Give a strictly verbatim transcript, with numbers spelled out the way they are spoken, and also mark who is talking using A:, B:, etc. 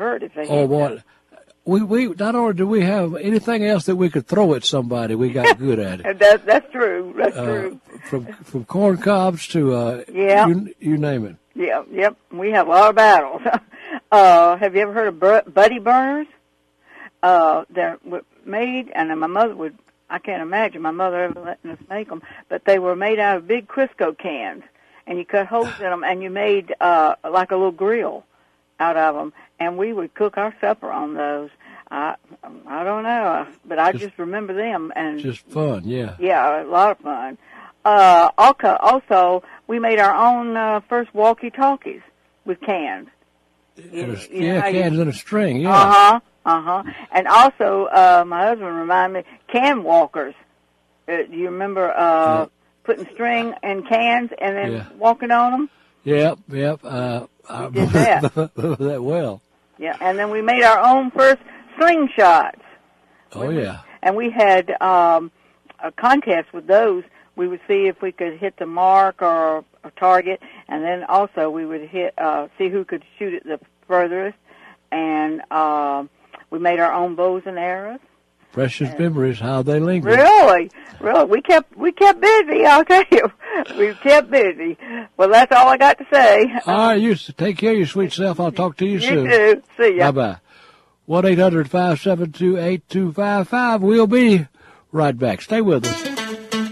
A: hurt if they
B: Oh,
A: hit
B: boy.
A: those.
B: We, we, not only do we have anything else that we could throw at somebody, we got good at it.
A: And that, that's true. That's
B: Uh,
A: true.
B: From from corn cobs to, uh,
A: Yeah.
B: you, you name it.
A: Yeah, yep. We have a lot of battles. uh, have you ever heard of bur- buddy burners? Uh, they're w- made, and my mother would, I can't imagine my mother ever letting us make them, but they were made out of big Crisco cans, and you cut holes in them, and you made uh, like a little grill out of them, and we would cook our supper on those. I I don't know, but I
B: Just-
A: just remember them, and
B: Just fun, yeah.
A: yeah, a lot of fun. Uh, also, also, we made our own uh, first walkie-talkies with cans. You-
B: And a-
A: you know
B: yeah,
A: how you-
B: cans in a string, yeah.
A: Uh-huh, uh-huh. And also, uh, my husband reminded me, can walkers. Uh, do you remember uh,
B: Yeah.
A: putting string in cans and then
B: Yeah.
A: walking on them?
B: Yep, yep. Uh, I
A: did that.
B: remember that well.
A: Yeah, and then we made our own first slingshots.
B: Oh, yeah.
A: And we had um, a contest with those. We would see if we could hit the mark or a target, and then also we would hit uh, see who could shoot it the furthest. And uh, we made our own bows and arrows.
B: Precious memories, how they linger.
A: Really, really, we kept we kept busy. I'll tell you, we kept busy. Well, that's all I got to say.
B: All right, you take care of your sweet self. I'll talk to you,
A: You
B: soon.
A: too. See ya.
B: Bye-bye. one eight hundred five seven two eight two five five. We'll be right back. Stay with us.